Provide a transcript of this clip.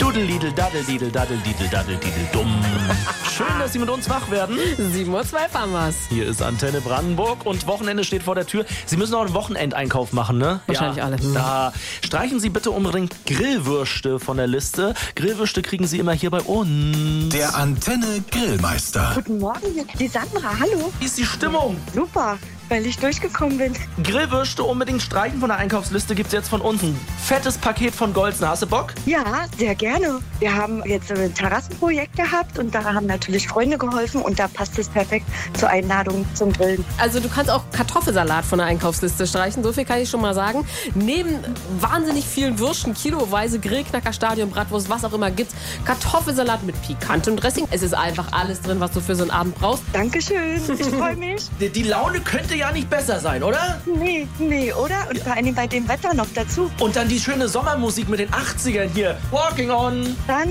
Dudelidel, Daddeldidel, Daddeldidel, Daddeldidel, dumm. Schön, dass Sie mit uns wach werden. 7:12 Uhr haben wir's. Hier ist Antenne Brandenburg und Wochenende steht vor der Tür. Sie müssen auch einen Wochenendeinkauf machen, ne? Wahrscheinlich alle. Da streichen Sie bitte unbedingt Grillwürste von der Liste. Grillwürste kriegen Sie immer hier bei uns. Der Antenne Grillmeister. Guten Morgen, hier ist die Sandra. Hallo. Wie ist die Stimmung? Super, weil ich durchgekommen bin. Grillwürste unbedingt streichen von der Einkaufsliste gibt's jetzt von uns. Ein fettes Paket von Goldsner. Hast du Bock? Ja, sehr gerne. Wir haben jetzt ein Terrassenprojekt gehabt und da haben natürlich Freunde geholfen und da passt es perfekt zur Einladung zum Grillen. Also du kannst auch Kartoffelsalat von der Einkaufsliste streichen, so viel kann ich schon mal sagen. Neben wahnsinnig vielen Würsten, kiloweise Grillknacker, Stadion, Bratwurst, was auch immer gibt's, Kartoffelsalat mit pikantem Dressing. Es ist einfach alles drin, was du für so einen Abend brauchst. Dankeschön, ich freue mich. Die Laune könnte ja nicht besser sein, oder? Nee, oder? Und vor allem bei dem Wetter noch dazu. Und dann die schöne Sommermusik mit den 80ern hier. Walking on. Dann